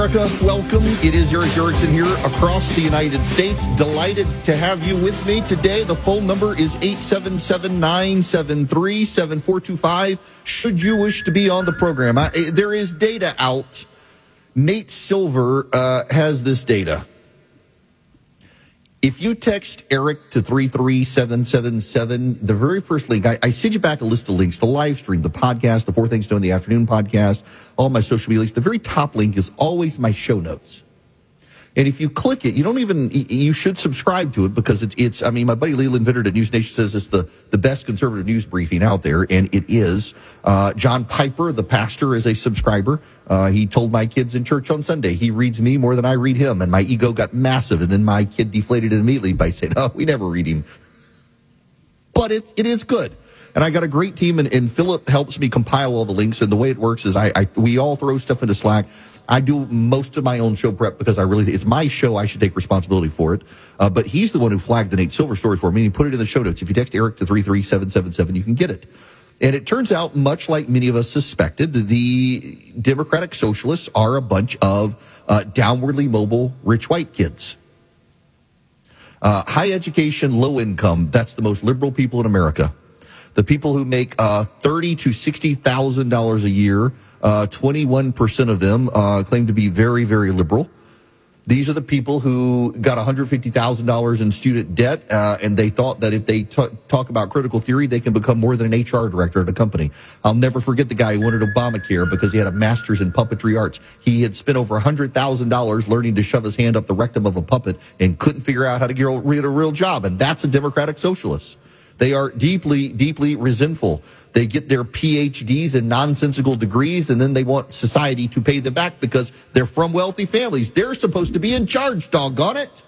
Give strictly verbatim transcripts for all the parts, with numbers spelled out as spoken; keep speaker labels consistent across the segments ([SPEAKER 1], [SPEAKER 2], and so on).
[SPEAKER 1] America, welcome. It is Erick Erickson here across the United States. Delighted to have you with me today. The phone number is eight seven seven, nine seven three, seven four two five. Should you wish to be on the program, I, there is data out. Nate Silver uh, has this data. If you text Eric to three three seven seven seven, the very first link, I, I send you back a list of links, the live stream, the podcast, the Four Things to Know in the Afternoon podcast, all my social media links. The very top link is always my show notes. And if you click it, you don't even, you should subscribe to it because it, it's, I mean, my buddy Leland Vittert at News Nation says it's the, the best conservative news briefing out there, and it is. Uh, John Piper, the pastor, is a subscriber. Uh, he told my kids in church on Sunday, he reads me more than I read him, and my ego got massive, and then my kid deflated it immediately by saying, oh, we never read him. But it, it is good. And I got a great team, and, and Philip helps me compile all the links, and the way it works is I, I we all throw stuff into Slack. I do most of my own show prep because I really, it's my show. I should take responsibility for it. Uh, but he's the one who flagged the Nate Silver story for me and he put it in the show notes. If you text Eric to three three seven seven seven, you can get it. And it turns out, much like many of us suspected, the Democratic Socialists are a bunch of uh, downwardly mobile rich white kids. Uh, high education, low income, that's the most liberal people in America. The people who make uh, thirty thousand to sixty thousand dollars a year, uh, twenty-one percent of them uh, claim to be very, very liberal. These are the people who got one hundred fifty thousand dollars in student debt, uh, and they thought that if they t- talk about critical theory, they can become more than an H R director at a company. I'll never forget the guy who wanted Obamacare because he had a master's in puppetry arts. He had spent over one hundred thousand dollars learning to shove his hand up the rectum of a puppet and couldn't figure out how to get a real job, and that's a Democratic Socialist. They are deeply, deeply resentful. They get their P H Ds and nonsensical degrees, and then they want society to pay them back because they're from wealthy families. They're supposed to be in charge, doggone it.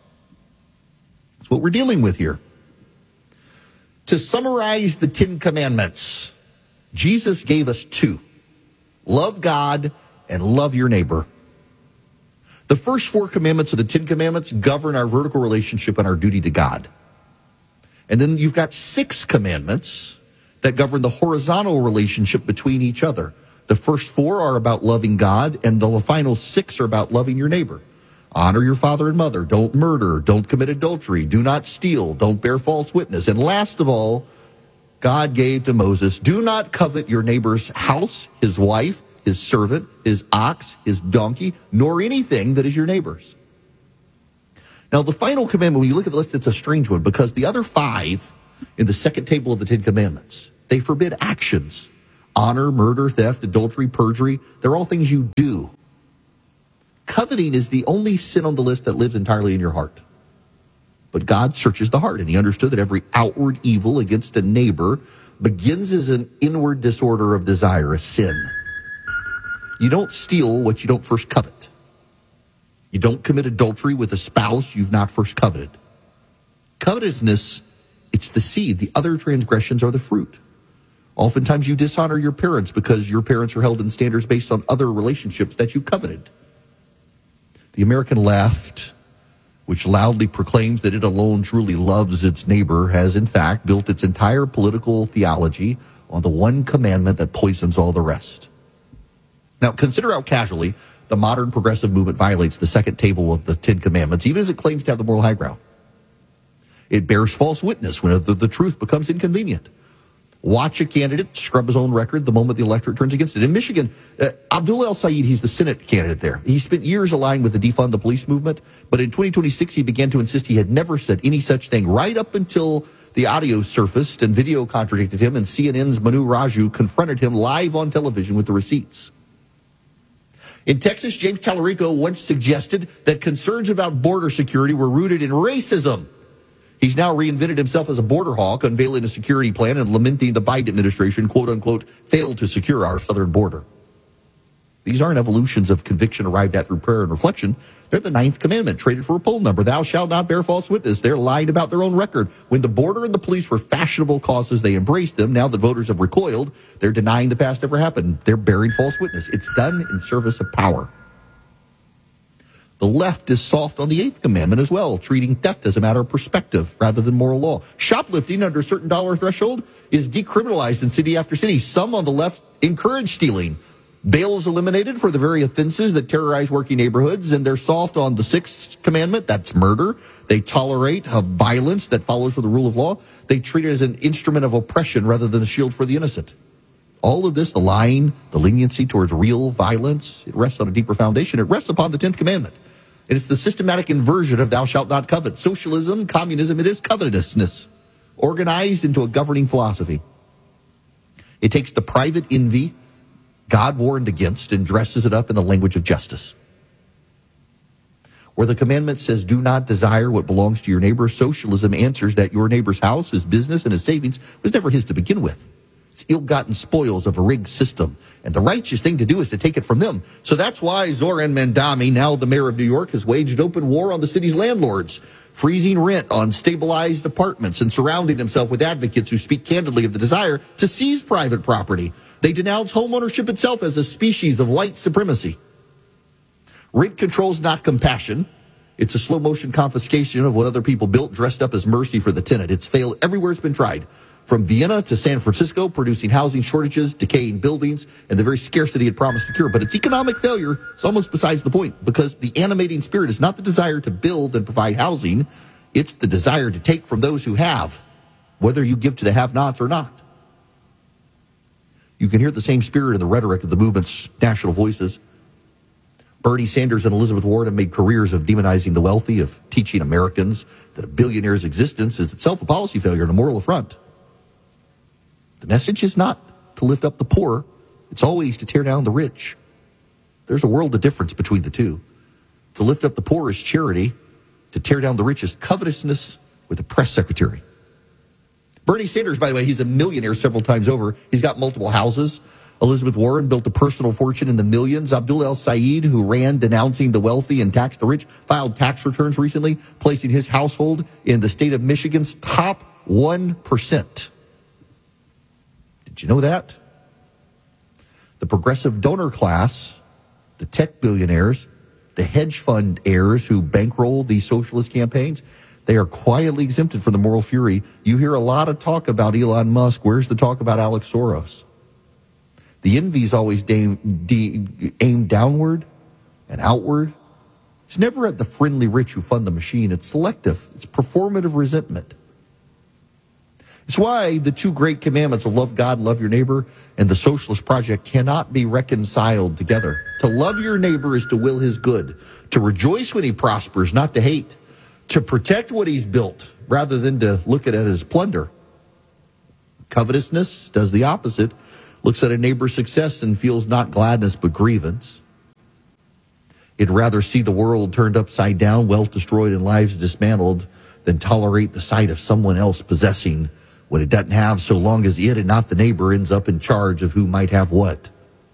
[SPEAKER 1] That's what we're dealing with here. To summarize the Ten Commandments, Jesus gave us two. Love God and love your neighbor. The first four commandments of the Ten Commandments govern our vertical relationship and our duty to God. And then you've got six commandments that govern the horizontal relationship between each other. The first four are about loving God, and the final six are about loving your neighbor. Honor your father and mother. Don't murder. Don't commit adultery. Do not steal. Don't bear false witness. And last of all, God gave to Moses, do not covet your neighbor's house, his wife, his servant, his ox, his donkey, nor anything that is your neighbor's. Now, the final commandment, when you look at the list, it's a strange one because the other five in the second table of the Ten Commandments, they forbid actions. Honor, murder, theft, adultery, perjury. They're all things you do. Coveting is the only sin on the list that lives entirely in your heart. But God searches the heart, and he understood that every outward evil against a neighbor begins as an inward disorder of desire, a sin. You don't steal what you don't first covet. You don't commit adultery with a spouse you've not first coveted. Covetousness, it's the seed. The other transgressions are the fruit. Oftentimes you dishonor your parents because your parents are held in standards based on other relationships that you coveted. The American left, which loudly proclaims that it alone truly loves its neighbor, has in fact built its entire political theology on the one commandment that poisons all the rest. Now, consider how casually the modern progressive movement violates the second table of the Ten Commandments, even as it claims to have the moral high ground. It bears false witness when the, the truth becomes inconvenient. Watch a candidate scrub his own record the moment the electorate turns against it. In Michigan, uh, Abdullah El-Sayed, he's the Senate candidate there. He spent years aligned with the defund the police movement, but in twenty twenty-six, he began to insist he had never said any such thing, right up until the audio surfaced and video contradicted him, and C N N's Manu Raju confronted him live on television with the receipts. In Texas, James Tallarico once suggested that concerns about border security were rooted in racism. He's now reinvented himself as a border hawk, unveiling a security plan and lamenting the Biden administration, quote unquote, failed to secure our southern border. These aren't evolutions of conviction arrived at through prayer and reflection. They're the ninth commandment, traded for a poll number. Thou shalt not bear false witness. They're lying about their own record. When the border and the police were fashionable causes, they embraced them. Now that voters have recoiled, they're denying the past ever happened. They're bearing false witness. It's done in service of power. The left is soft on the eighth commandment as well, treating theft as a matter of perspective rather than moral law. Shoplifting under a certain dollar threshold is decriminalized in city after city. Some on the left encourage stealing. Bail is eliminated for the very offenses that terrorize working neighborhoods, and they're soft on the sixth commandment, that's murder. They tolerate a violence that follows from the rule of law. They treat it as an instrument of oppression rather than a shield for the innocent. All of this, the lying, the leniency towards real violence, it rests on a deeper foundation. It rests upon the tenth commandment. And it's the systematic inversion of thou shalt not covet. Socialism, communism, it is covetousness, organized into a governing philosophy. It takes the private envy God warned against and dresses it up in the language of justice. Where the commandment says, do not desire what belongs to your neighbor, socialism answers that your neighbor's house, his business, and his savings was never his to begin with. It's ill-gotten spoils of a rigged system. And the righteous thing to do is to take it from them. So that's why Zoran Mandami, now the mayor of New York, has waged open war on the city's landlords, freezing rent on stabilized apartments and surrounding himself with advocates who speak candidly of the desire to seize private property. They denounce homeownership itself as a species of white supremacy. Rent control is not compassion. It's a slow-motion confiscation of what other people built, dressed up as mercy for the tenant. It's failed everywhere it's been tried. From Vienna to San Francisco, producing housing shortages, decaying buildings, and the very scarcity it promised to cure. But its economic failure is almost besides the point, because the animating spirit is not the desire to build and provide housing. It's the desire to take from those who have, whether you give to the have-nots or not. You can hear the same spirit in the rhetoric of the movement's national voices. Bernie Sanders and Elizabeth Warren have made careers of demonizing the wealthy, of teaching Americans that a billionaire's existence is itself a policy failure and a moral affront. The message is not to lift up the poor. It's always to tear down the rich. There's a world of difference between the two. To lift up the poor is charity. To tear down the rich is covetousness with a press secretary. Bernie Sanders, by the way, he's a millionaire several times over. He's got multiple houses. Elizabeth Warren built a personal fortune in the millions. Abdul El-Sayed, who ran denouncing the wealthy and taxed the rich, filed tax returns recently, placing his household in the state of Michigan's top one percent. Did you know that? The progressive donor class, the tech billionaires, the hedge fund heirs who bankroll these socialist campaigns, they are quietly exempted from the moral fury. You hear a lot of talk about Elon Musk. Where's the talk about Alex Soros? The envy is always aimed, aimed downward and outward. It's never at the friendly rich who fund the machine. It's selective. It's performative resentment. It's why the two great commandments of love God, love your neighbor, and the socialist project cannot be reconciled together. To love your neighbor is to will his good. To rejoice when he prospers, not to hate. To protect what he's built rather than to look at it as plunder. Covetousness does the opposite. Looks at a neighbor's success and feels not gladness but grievance. It'd rather see the world turned upside down, wealth destroyed, and lives dismantled than tolerate the sight of someone else possessing what it doesn't have, so long as it and not the neighbor ends up in charge of who might have what.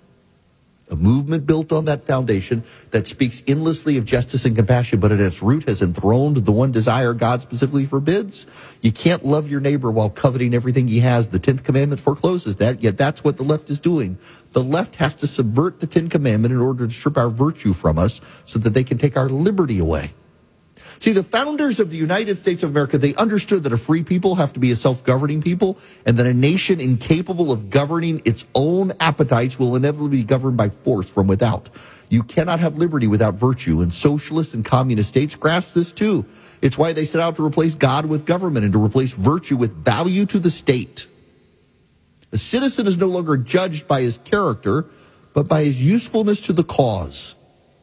[SPEAKER 1] A movement built on that foundation that speaks endlessly of justice and compassion, but at its root has enthroned the one desire God specifically forbids. You can't love your neighbor while coveting everything he has. The tenth commandment forecloses that, yet that's what the left is doing. The left has to subvert the tenth commandment in order to strip our virtue from us so that they can take our liberty away. See, the founders of the United States of America, they understood that a free people have to be a self-governing people, and that a nation incapable of governing its own appetites will inevitably be governed by force from without. You cannot have liberty without virtue, and socialist and communist states grasp this too. It's why they set out to replace God with government and to replace virtue with value to the state. A citizen is no longer judged by his character, but by his usefulness to the cause.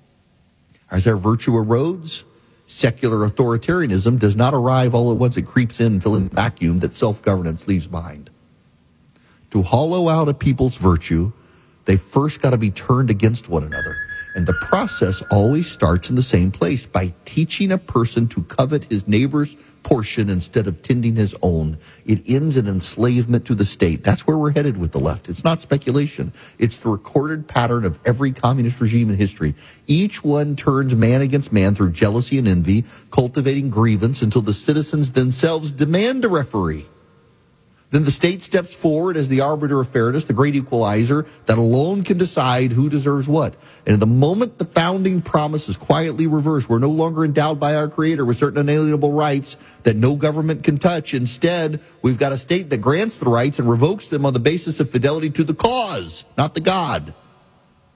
[SPEAKER 1] As our virtue erodes, secular authoritarianism does not arrive all at once. It creeps in, filling the vacuum that self-governance leaves behind. To hollow out a people's virtue, they first got to be turned against one another. And the process always starts in the same place, by teaching a person to covet his neighbor's portion instead of tending his own. It ends in enslavement to the state. That's where we're headed with the left. It's not speculation. It's the recorded pattern of every communist regime in history. Each one turns man against man through jealousy and envy, cultivating grievance until the citizens themselves demand a referee. Then the state steps forward as the arbiter of fairness, the great equalizer that alone can decide who deserves what. And the moment the founding promise is quietly reversed, we're no longer endowed by our Creator with certain unalienable rights that no government can touch. Instead, we've got a state that grants the rights and revokes them on the basis of fidelity to the cause, not the God.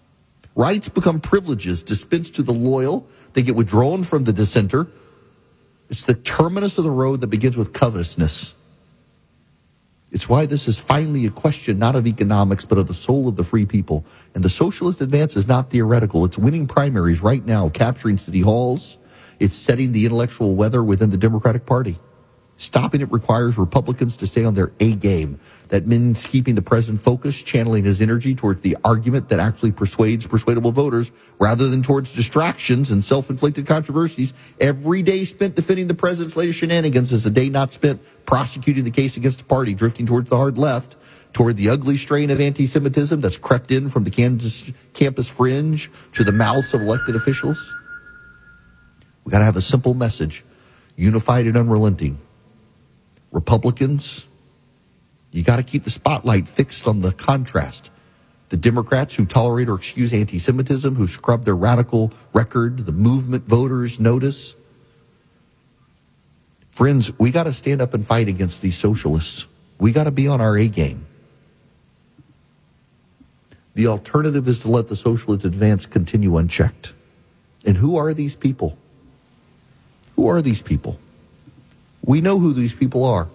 [SPEAKER 1] Rights become privileges dispensed to the loyal. They get withdrawn from the dissenter. It's the terminus of the road that begins with covetousness. It's why this is finally a question not of economics, but of the soul of the free people. And the socialist advance is not theoretical. It's winning primaries right now, capturing city halls. It's setting the intellectual weather within the Democratic Party. Stopping it requires Republicans to stay on their A game. That means keeping the president focused, channeling his energy towards the argument that actually persuades persuadable voters rather than towards distractions and self-inflicted controversies. Every day spent defending the president's latest shenanigans is a day not spent prosecuting the case against the party, drifting towards the hard left, toward the ugly strain of anti-Semitism that's crept in from the Kansas campus fringe to the mouths of elected officials. We got to have a simple message, unified and unrelenting. Republicans, you got to keep the spotlight fixed on the contrast. The Democrats who tolerate or excuse anti-Semitism, who scrub their radical record, the movement voters notice. Friends, we got to stand up and fight against these socialists. We got to be on our A game. The alternative is to let the socialist advance continue unchecked. And who are these people? Who are these people? We know who these people are.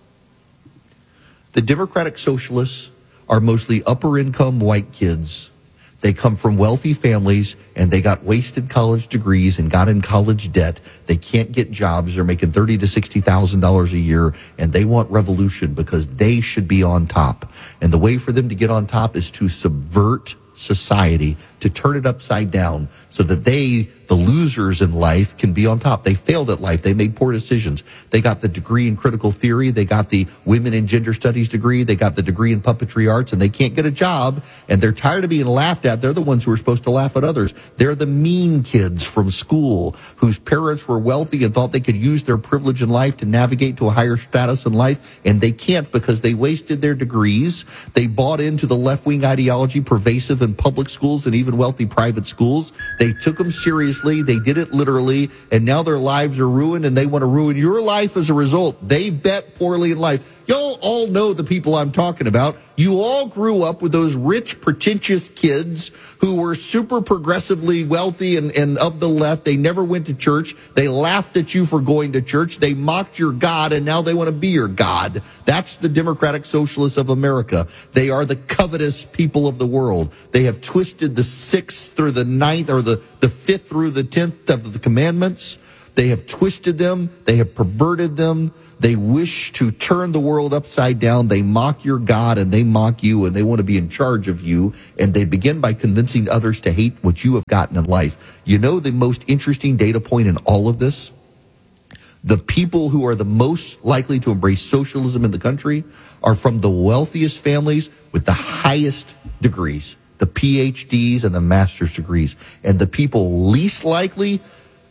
[SPEAKER 1] The Democratic Socialists are mostly upper-income white kids. They come from wealthy families, and they got wasted college degrees and got in college debt. They can't get jobs. They're making thirty thousand to sixty thousand dollars a year, and they want revolution because they should be on top. And the way for them to get on top is to subvert society, to turn it upside down so that they, the losers in life, can be on top. They failed at life. They made poor decisions. They got the degree in critical theory. They got the women and gender studies degree. They got the degree in puppetry arts, and they can't get a job, and they're tired of being laughed at. They're the ones who are supposed to laugh at others. They're the mean kids from school whose parents were wealthy and thought they could use their privilege in life to navigate to a higher status in life, and they can't because they wasted their degrees. They bought into the left-wing ideology pervasive in public schools and even wealthy private schools. They took them seriously. They did it literally, and now their lives are ruined, and they want to ruin your life as a result. They bet poorly in life. Y'all all know the people I'm talking about. You all grew up with those rich, pretentious kids who were super progressively wealthy and, and of the left. They never went to church. They laughed at you for going to church. They mocked your God, and now they want to be your God. That's the Democratic Socialists of America. They are the covetous people of the world. They have twisted the sixth through the ninth, or the, the fifth through the tenth of the commandments. They have twisted them. They have perverted them. They wish to turn the world upside down. They mock your God, and they mock you, and they want to be in charge of you. And they begin by convincing others to hate what you have gotten in life. You know the most interesting data point in all of this? The people who are the most likely to embrace socialism in the country are from the wealthiest families with the highest degrees, the P H Ds and the master's degrees. And the people least likely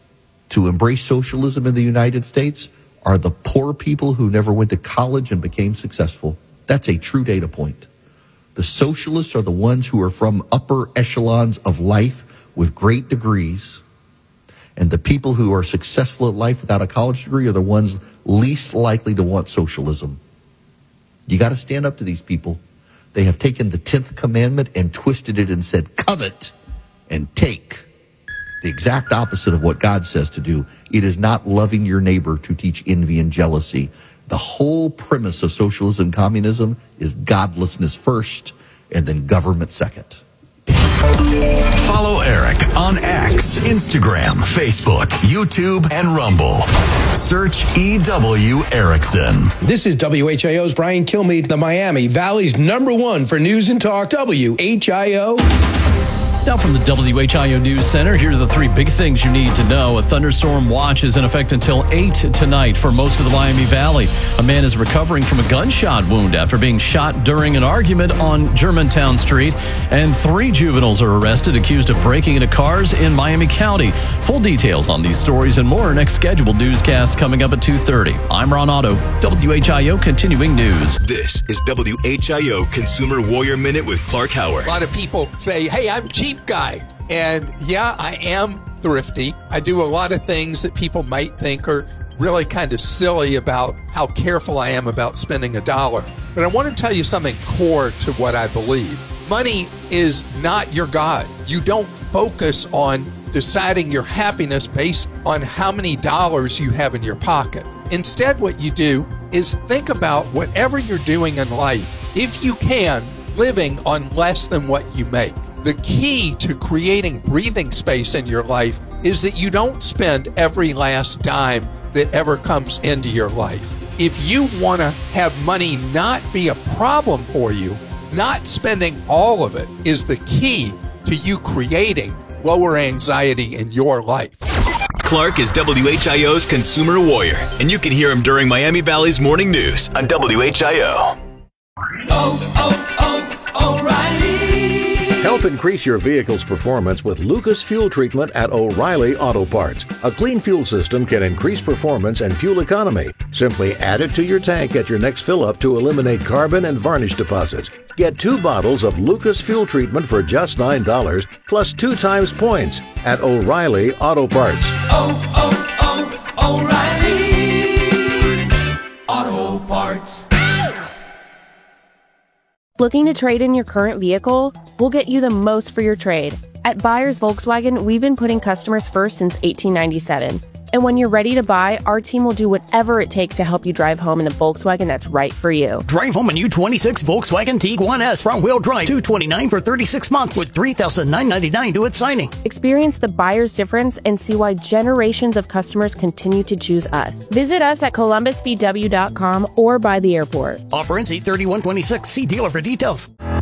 [SPEAKER 1] to embrace socialism in the United States are the poor people who never went to college and became successful. That's a true data point. The socialists are the ones who are from upper echelons of life with great degrees. And the people who are successful at life without a college degree are the ones least likely to want socialism. You got to stand up to these people. They have taken the tenth commandment and twisted it and said, covet and take. The exact opposite of what God says to do. It is not loving your neighbor to teach envy and jealousy. The whole premise of socialism and communism is godlessness first and then government second.
[SPEAKER 2] Follow Eric on X, Instagram, Facebook, YouTube, and Rumble. Search E W Erickson.
[SPEAKER 3] This is W H I O's Brian Kilmeade, the Miami Valley's number one for news and talk, W H I O.
[SPEAKER 4] Now from the W H I O News Center, here are the three big things you need to know. A thunderstorm watch is in effect until eight tonight for most of the Miami Valley. A man is recovering from a gunshot wound after being shot during an argument on Germantown Street. And three juveniles are arrested accused of breaking into cars in Miami County. Full details on these stories and more next scheduled newscast coming up at two thirty. I'm Ron Otto, W H I O Continuing News.
[SPEAKER 2] This is W H I O Consumer Warrior Minute with Clark Howard.
[SPEAKER 5] A lot of people say, hey, I'm cheap guy. And yeah, I am thrifty. I do a lot of things that people might think are really kind of silly about how careful I am about spending a dollar. But I want to tell you something core to what I believe. money is not your God. You don't focus on deciding your happiness based on how many dollars you have in your pocket. Instead, what you do is think about whatever you're doing in life, if you can, living on less than what you make. The key to creating breathing space in your life is that you don't spend every last dime that ever comes into your life. If you want to have money not be a problem for you, not spending all of it is the key to you creating lower anxiety in your life.
[SPEAKER 2] Clark is W H I O's consumer warrior, and you can hear him during Miami Valley's morning news on W H I O.
[SPEAKER 6] Oh, oh, oh, O'Reilly.
[SPEAKER 7] Help increase your vehicle's performance with Lucas Fuel Treatment at O'Reilly Auto Parts. A clean fuel system can increase performance and fuel economy. Simply add it to your tank at your next fill-up to eliminate carbon and varnish deposits. Get two bottles of Lucas Fuel Treatment for just nine dollars, plus two times points at O'Reilly Auto Parts.
[SPEAKER 6] Oh, oh, oh, O'Reilly Auto Parts.
[SPEAKER 8] Looking to trade in your current vehicle? We'll get you the most for your trade. At Buyers Volkswagen, we've been putting customers first since eighteen ninety-seven. And when you're ready to buy, our team will do whatever it takes to help you drive home in the Volkswagen that's right for you.
[SPEAKER 9] Drive home a new twenty-six Volkswagen Tiguan S front-wheel drive, two hundred twenty-nine dollars for thirty-six months with three thousand nine hundred ninety-nine dollars due at signing.
[SPEAKER 8] Experience the buyer's difference and see why generations of customers continue to choose us. Visit us at columbus v w dot com or by the airport.
[SPEAKER 9] Offer ends eight thirty-one twenty-six. See dealer for details.